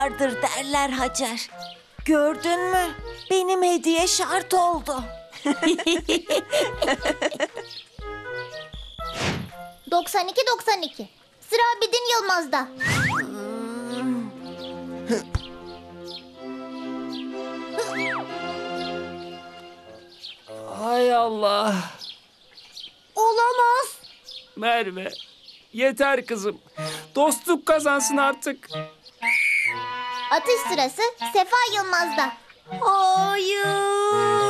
vardır derler Hacer. Gördün mü? Benim hediye şart oldu. 92-92. Sıra Abidin Yılmaz'da. Hay Allah. Olamaz. Merve, yeter kızım. Dostluk kazansın artık. Atış sırası Sefa Yılmaz'da. Hayır.